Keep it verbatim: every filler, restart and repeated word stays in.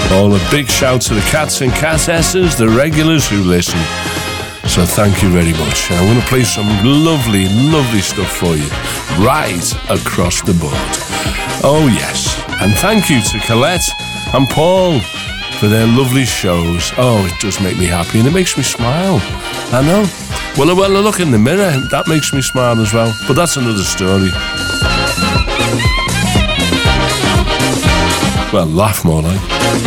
All a big shout to the cats and catesses, the regulars who listen. So thank you very much. I'm going to play some lovely, lovely stuff for you right across the board. Oh yes, and thank you to Colette and Paul for their lovely shows. Oh, it does make me happy and it makes me smile. I know. Well, well, I look in the mirror, that makes me smile as well. But that's another story. Well, laugh more like.